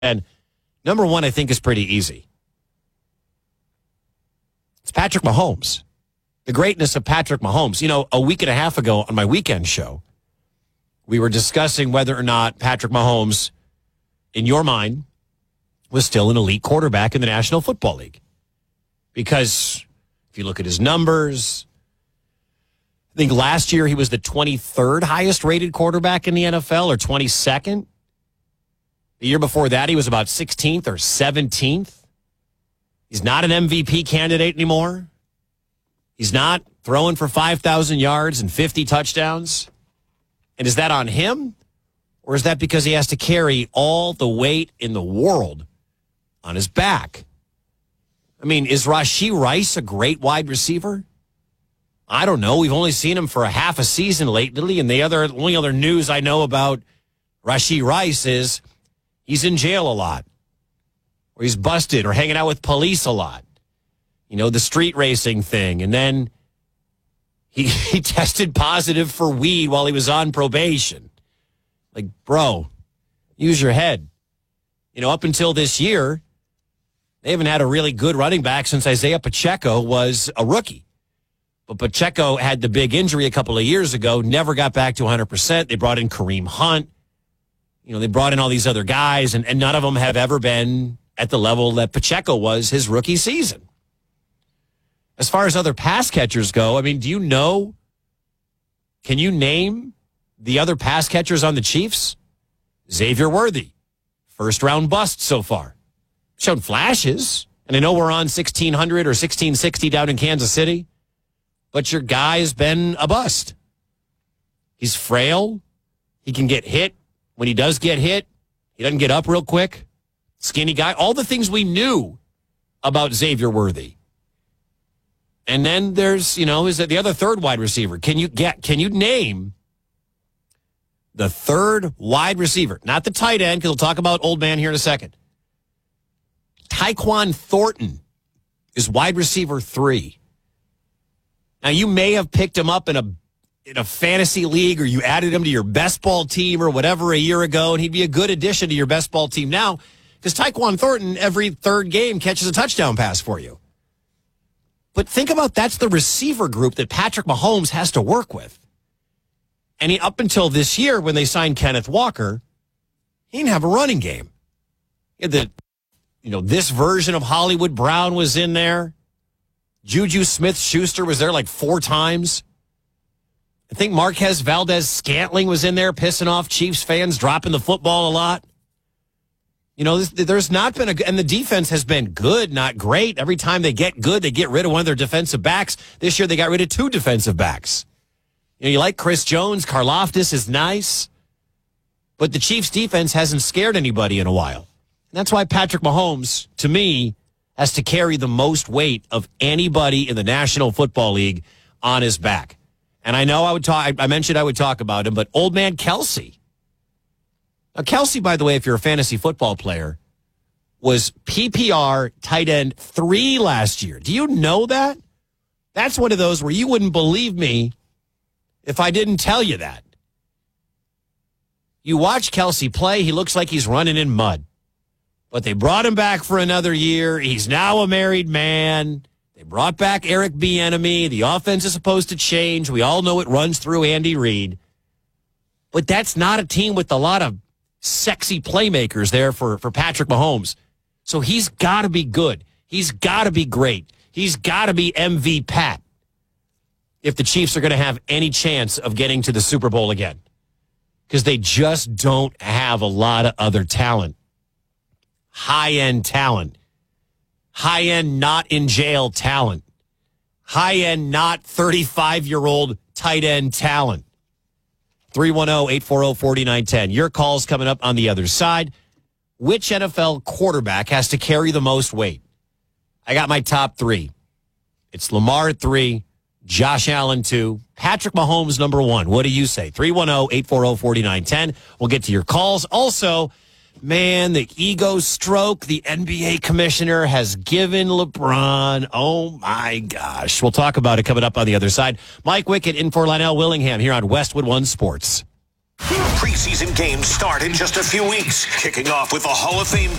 And number one, I think, is pretty easy. It's Patrick Mahomes. The greatness of Patrick Mahomes. You know, a week and a half ago on my weekend show, we were discussing whether or not Patrick Mahomes, in your mind, was still an elite quarterback in the National Football League. Because if you look at his numbers, I think last year he was the 23rd highest rated quarterback in the NFL, or 22nd. The year before that, he was about 16th or 17th. He's not an MVP candidate anymore. He's not throwing for 5,000 yards and 50 touchdowns. And is that on him? Or is that because he has to carry all the weight in the world on his back? I mean, is Rashee Rice a great wide receiver? I don't know. We've only seen him for a half a season lately, and the only other news I know about Rashee Rice is he's in jail a lot, or he's busted, or hanging out with police a lot. You know, the street racing thing. And then he tested positive for weed while he was on probation. Like, bro, use your head. You know, up until this year, they haven't had a really good running back since Isaiah Pacheco was a rookie. But Pacheco had the big injury a couple of years ago, never got back to 100%. They brought in Kareem Hunt. You know, they brought in all these other guys, and none of them have ever been at the level that Pacheco was his rookie season. As far as other pass catchers go, I mean, can you name the other pass catchers on the Chiefs? Xavier Worthy, first-round bust so far. Shown flashes, and I know we're on 1,600 or 1,660 down in Kansas City, but your guy's been a bust. He's frail. He can get hit. When he does get hit, he doesn't get up real quick. Skinny guy. All the things we knew about Xavier Worthy. And then there's, is that the other third wide receiver? Can you name the third wide receiver? Not the tight end, because we'll talk about old man here in a second. Tyquan Thornton is wide receiver 3. Now, you may have picked him up in a fantasy league, or you added him to your best ball team or whatever a year ago, and he'd be a good addition to your best ball team now, because Tyquan Thornton every third game catches a touchdown pass for you. But think about that's the receiver group that Patrick Mahomes has to work with. And up until this year, when they signed Kenneth Walker, he didn't have a running game. This version of Hollywood Brown was in there. Juju Smith-Schuster was there like 4 times. I think Marquez Valdez-Scantling was in there pissing off Chiefs fans, dropping the football a lot. There's not been and the defense has been good, not great. Every time they get good, they get rid of one of their defensive backs. This year, they got rid of 2 defensive backs. You like Chris Jones. Karlaftis is nice. But the Chiefs' defense hasn't scared anybody in a while. And that's why Patrick Mahomes, to me, has to carry the most weight of anybody in the National Football League on his back. And I know I mentioned I would talk about him, but old man Kelsey. Now, Kelsey, by the way, if you're a fantasy football player, was PPR tight end 3 last year. Do you know that? That's one of those where you wouldn't believe me if I didn't tell you that. You watch Kelsey play, he looks like he's running in mud. But they brought him back for another year. He's now a married man. They brought back Eric Bieniemy. The offense is supposed to change. We all know it runs through Andy Reid. But that's not a team with a lot of sexy playmakers there for Patrick Mahomes. So he's got to be good. He's got to be great. He's got to be MV Pat if the Chiefs are going to have any chance of getting to the Super Bowl again. Because they just don't have a lot of other talent. High-end talent. High-end not in jail talent. High-end not 35-year-old tight end talent. 310-840-4910. Your call's coming up on the other side. Which NFL quarterback has to carry the most weight? I got my top 3. It's Lamar at 3, Josh Allen 2, Patrick Mahomes number 1. What do you say? 310-840-4910. We'll get to your calls. Also, man, the ego stroke the NBA commissioner has given LeBron. Oh, my gosh. We'll talk about it coming up on the other side. Mike Wickett in for Lionel Willingham here on Westwood One Sports. Preseason games start in just a few weeks, kicking off with the Hall of Fame